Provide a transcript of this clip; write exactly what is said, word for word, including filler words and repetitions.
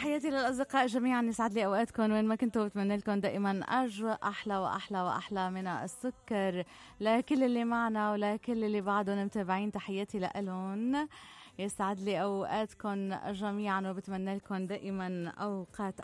تحياتي للأصدقاء جميعا، يسعد لي أوقاتكم وين ما كنتوا، بتمنى لكم دائما أجواء أحلى وأحلى وأحلى من السكر لكل اللي معنا ولكل اللي بعدهم متابعين. تحياتي لألون، يسعد لي أوقاتكم جميعا وبتمنى لكم دائما أوقات